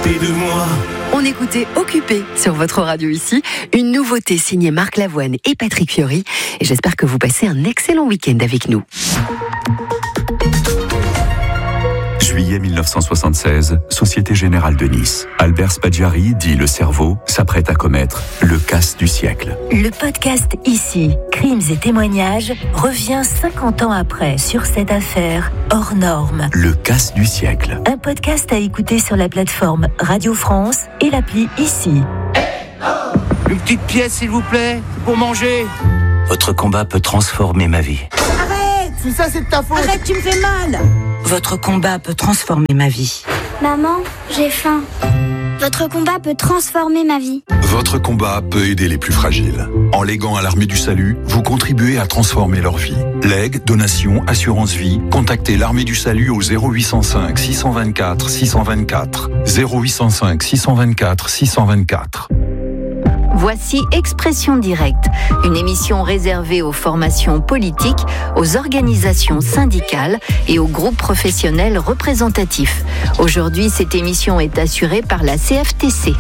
s'occuper de moi. On écoutait Occupé sur votre radio ici. Une nouveauté signée Marc Lavoine et Patrick Fiori. Et j'espère que vous passez un excellent week-end avec nous. Juillet 1976, Société Générale de Nice. Albert Spaggiari, dit le cerveau, s'apprête à commettre le casse du siècle. Le podcast Ici, crimes et témoignages, revient 50 ans après sur cette affaire hors norme. Le casse du siècle. Un podcast à écouter sur la plateforme Radio France et l'appli Ici. Une petite pièce, s'il vous plaît, pour manger. Votre combat peut transformer ma vie. Arrête, tout ça c'est de ta faute. Arrête, tu me fais mal. Votre combat peut transformer ma vie. Maman, j'ai faim. Votre combat peut transformer ma vie. Votre combat peut aider les plus fragiles. En léguant à l'Armée du Salut, vous contribuez à transformer leur vie. Legs, donations, assurance vie, contactez l'Armée du Salut au 0805 624 624. 0805 624 624. Voici Expression Directe, une émission réservée aux formations politiques, aux organisations syndicales et aux groupes professionnels représentatifs. Aujourd'hui, cette émission est assurée par la CFTC.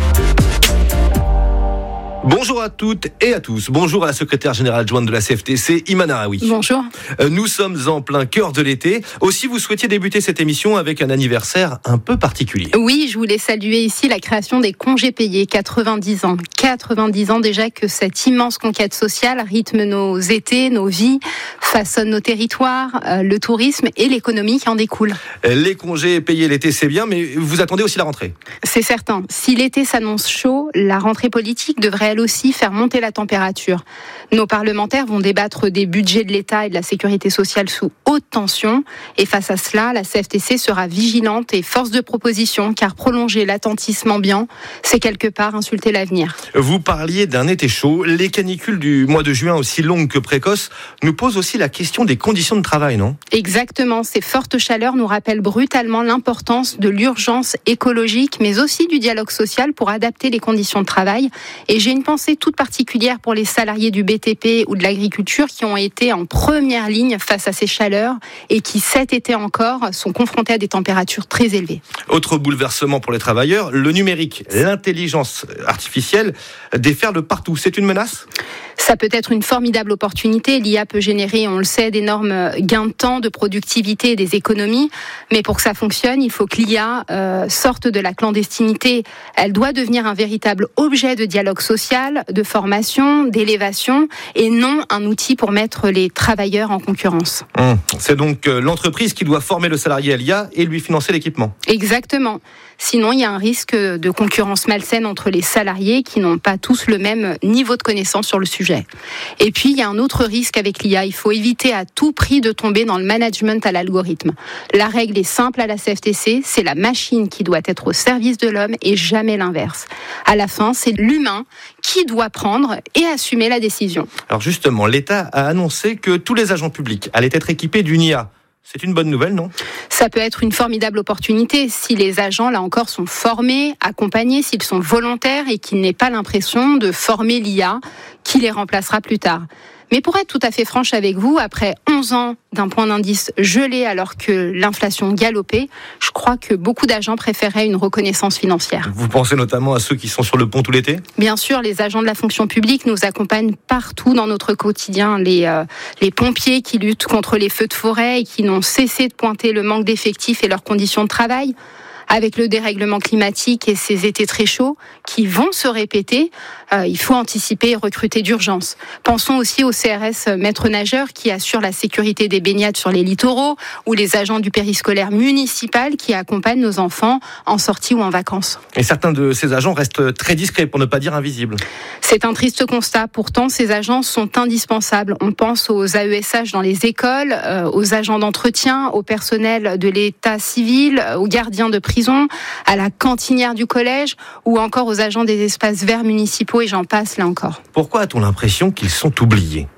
Bonjour à toutes et à tous. Bonjour à la secrétaire générale adjointe de la CFTC, Iman Araoui. Bonjour. Nous sommes en plein cœur de l'été. Aussi, vous souhaitiez débuter cette émission avec un anniversaire un peu particulier. Oui, je voulais saluer ici la création des congés payés, 90 ans. 90 ans déjà que cette immense conquête sociale rythme nos étés, nos vies, façonne nos territoires, le tourisme et l'économie qui en découle. Les congés payés l'été, c'est bien, mais vous attendez aussi la rentrée. C'est certain. Si l'été s'annonce chaud, la rentrée politique devrait elle aussi faire monter la température. Nos parlementaires vont débattre des budgets de l'État et de la sécurité sociale sous haute tension. Et face à cela, la CFTC sera vigilante et force de proposition, car prolonger l'attentisme ambiant, c'est quelque part insulter l'avenir. Vous parliez d'un été chaud. Les canicules du mois de juin, aussi longues que précoces, nous posent aussi la question des conditions de travail, non ? Exactement. Ces fortes chaleurs nous rappellent brutalement l'importance de l'urgence écologique, mais aussi du dialogue social pour adapter les conditions de travail. Et j'ai une pensée toute particulière pour les salariés du BTP ou de l'agriculture qui ont été en première ligne face à ces chaleurs et qui, cet été encore, sont confrontés à des températures très élevées. Autre bouleversement pour les travailleurs, le numérique, l'intelligence artificielle déferle partout. C'est une menace ? Ça peut être une formidable opportunité. L'IA peut générer, on le sait, d'énormes gains de temps, de productivité et des économies. Mais pour que ça fonctionne, il faut que l'IA sorte de la clandestinité. Elle doit devenir un véritable objet de dialogue social, de formation, d'élévation, et non un outil pour mettre les travailleurs en concurrence. C'est donc l'entreprise qui doit former le salarié à l'IA et lui financer l'équipement. Exactement. Sinon, il y a un risque de concurrence malsaine entre les salariés qui n'ont pas tous le même niveau de connaissance sur le sujet. Et puis, il y a un autre risque avec l'IA. Il faut éviter à tout prix de tomber dans le management à l'algorithme. La règle est simple à la CFTC, c'est la machine qui doit être au service de l'homme et jamais l'inverse. À la fin, c'est l'humain qui doit prendre et assumer la décision. Alors justement, l'État a annoncé que tous les agents publics allaient être équipés d'une IA. C'est une bonne nouvelle, non ? Ça peut être une formidable opportunité si les agents, là encore, sont formés, accompagnés, s'ils sont volontaires et qu'ils n'aient pas l'impression de former l'IA qui les remplacera plus tard. Mais pour être tout à fait franche avec vous, après 11 ans d'un point d'indice gelé alors que l'inflation galopait, je crois que beaucoup d'agents préféraient une reconnaissance financière. Vous pensez notamment à ceux qui sont sur le pont tout l'été ? Bien sûr, les agents de la fonction publique nous accompagnent partout dans notre quotidien. Les pompiers qui luttent contre les feux de forêt et qui n'ont cessé de pointer le manque d'effectifs et leurs conditions de travail. Avec le dérèglement climatique et ces étés très chauds qui vont se répéter, il faut anticiper et recruter d'urgence. Pensons aussi aux CRS maîtres nageurs qui assurent la sécurité des baignades sur les littoraux ou les agents du périscolaire municipal qui accompagnent nos enfants en sortie ou en vacances. Et certains de ces agents restent très discrets, pour ne pas dire invisibles. C'est un triste constat. Pourtant, ces agents sont indispensables. On pense aux AESH dans les écoles, aux agents d'entretien, au personnel de l'état civil, aux gardiens de prison, à la cantinière du collège ou encore aux agents des espaces verts municipaux et j'en passe là encore. Pourquoi a-t-on l'impression qu'ils sont oubliés ?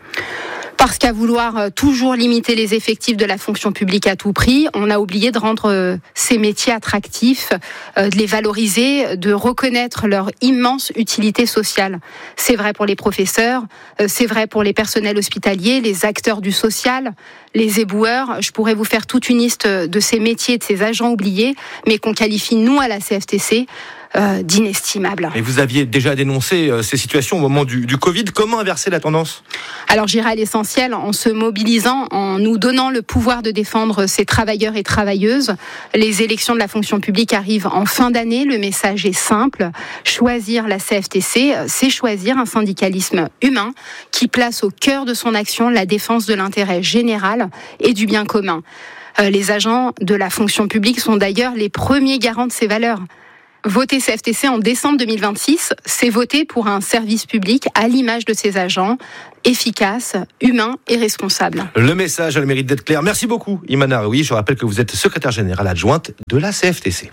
Parce qu'à vouloir toujours limiter les effectifs de la fonction publique à tout prix, on a oublié de rendre ces métiers attractifs, de les valoriser, de reconnaître leur immense utilité sociale. C'est vrai pour les professeurs, c'est vrai pour les personnels hospitaliers, les acteurs du social, les éboueurs. Je pourrais vous faire toute une liste de ces métiers, de ces agents oubliés, mais qu'on qualifie, nous, à la CFTC, d'inestimables. Et vous aviez déjà dénoncé ces situations au moment du Covid. Comment inverser la tendance ? Alors j'irai à l'essentiel en se mobilisant, en nous donnant le pouvoir de défendre ces travailleurs et travailleuses. Les élections de la fonction publique arrivent en fin d'année. Le message est simple. Choisir la CFTC, c'est choisir un syndicalisme humain qui place au cœur de son action la défense de l'intérêt général et du bien commun. Les agents de la fonction publique sont d'ailleurs les premiers garants de ces valeurs. Voter CFTC en décembre 2026, c'est voter pour un service public à l'image de ses agents, efficace, humain et responsable. Le message a le mérite d'être clair. Merci beaucoup, Iman Aroui. Je rappelle que vous êtes secrétaire générale adjointe de la CFTC.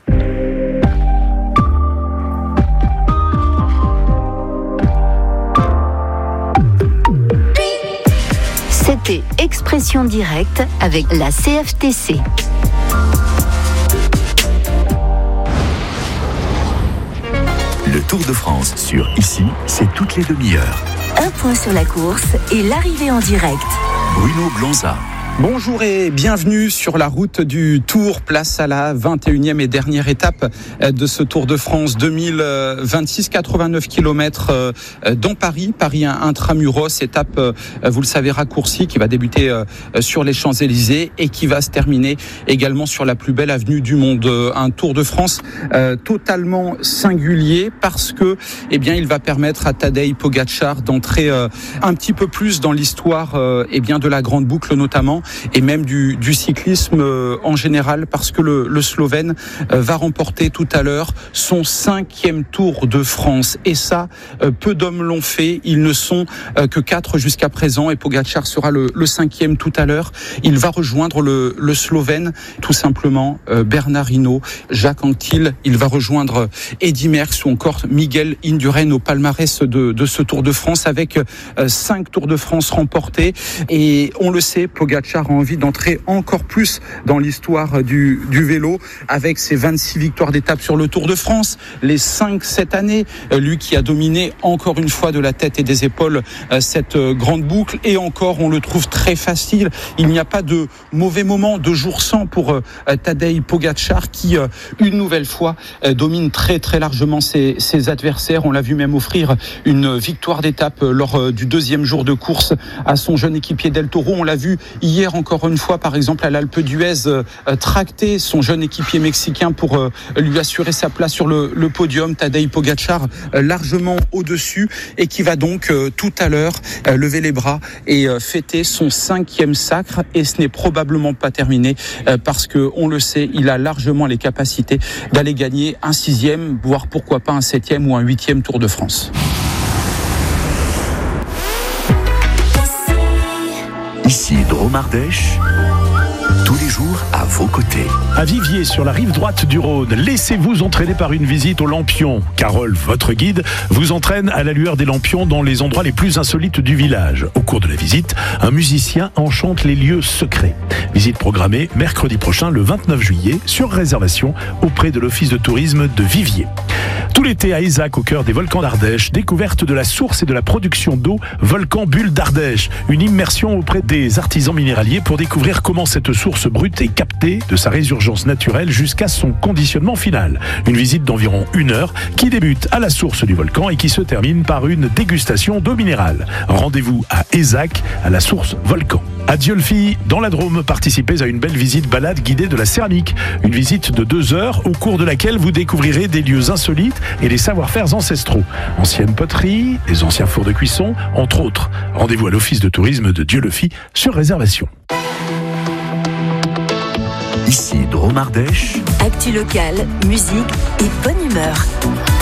C'était Expression directe avec la CFTC. Le Tour de France sur Ici, c'est toutes les demi-heures. Un point sur la course et l'arrivée en direct. Bruno Blanza. Bonjour et bienvenue sur la route du Tour, place à la 21e et dernière étape de ce Tour de France 2026, 89 km dans Paris intramuros, étape, vous le savez, raccourcie qui va débuter sur les Champs-Élysées et qui va se terminer également sur la plus belle avenue du monde. Un Tour de France totalement singulier parce que, il va permettre à Tadej Pogačar d'entrer un petit peu plus dans l'histoire, de la grande boucle notamment, et même du cyclisme en général, parce que le Slovène va remporter tout à l'heure son 5e Tour de France. Et ça, peu d'hommes l'ont fait. Ils ne sont que 4 jusqu'à présent, et Pogačar sera le 5e tout à l'heure. Il va rejoindre le Slovène, tout simplement, Bernard Hinault, Jacques Anquetil. Il va rejoindre Eddy Merckx ou encore Miguel Indurain au palmarès de ce Tour de France, avec 5 Tours de France remportés. Et on le sait, Pogačar a envie d'entrer encore plus dans l'histoire du vélo, avec ses 26 victoires d'étape sur le Tour de France, les 5 cette année, lui qui a dominé encore une fois de la tête et des épaules cette grande boucle, et encore on le trouve très facile. Il n'y a pas de mauvais moment, de jour sans pour Tadej Pogačar, qui une nouvelle fois domine très très largement ses adversaires. On l'a vu même offrir une victoire d'étape lors du 2e jour de course à son jeune équipier Del Toro. On l'a vu hier encore une fois, par exemple à l'Alpe d'Huez, tracter son jeune équipier mexicain pour lui assurer sa place sur le podium. Tadej Pogačar largement au-dessus, et qui va donc tout à l'heure lever les bras et fêter son 5e sacre. Et ce n'est probablement pas terminé, parce que on le sait, il a largement les capacités d'aller gagner un 6e, voire pourquoi pas un 7e ou un 8e Tour de France. Ici Dromardèche, tous les jours à vos côtés. À Viviers, sur la rive droite du Rhône, laissez-vous entraîner par une visite aux lampions. Carole, votre guide, vous entraîne à la lueur des lampions dans les endroits les plus insolites du village. Au cours de la visite, un musicien enchante les lieux secrets. Visite programmée mercredi prochain, le 29 juillet, sur réservation auprès de l'Office de tourisme de Viviers. Tout l'été à Aizac, au cœur des volcans d'Ardèche, découverte de la source et de la production d'eau, Volcan Bulle d'Ardèche. Une immersion auprès des artisans minéraliers pour découvrir comment cette source brute est captée de sa résurgence naturelle jusqu'à son conditionnement final. Une visite d'environ 1 heure qui débute à la source du volcan et qui se termine par une dégustation d'eau minérale. Rendez-vous à Aizac, à la source Volcan. À Dieulefit, dans la Drôme, participez à une belle visite balade guidée de la céramique. Une visite de 2 heures au cours de laquelle vous découvrirez des lieux insolites et les savoir-faire ancestraux. Ancienne poterie, des anciens fours de cuisson, entre autres. Rendez-vous à l'Office de tourisme de Dieulefit sur réservation. Ici Dromardèche. Actu locale, musique et bonne humeur.